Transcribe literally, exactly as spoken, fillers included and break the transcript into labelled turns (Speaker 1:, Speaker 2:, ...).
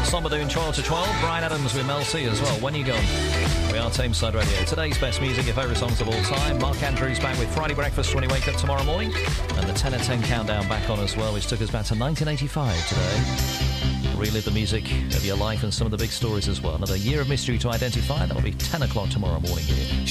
Speaker 1: Somber doing twelve to twelve. Brian Adams with Mel C as well. When You Gone? We are Tameside Radio. Today's best music, your favourite songs of all time. Mark Andrews back with Friday Breakfast when you wake up tomorrow morning. And the ten at ten countdown back on as well, which took us back to nineteen eighty-five today. Relive the music of your life and some of the big stories as well. Another year of mystery to identify. That'll be ten o'clock tomorrow morning here.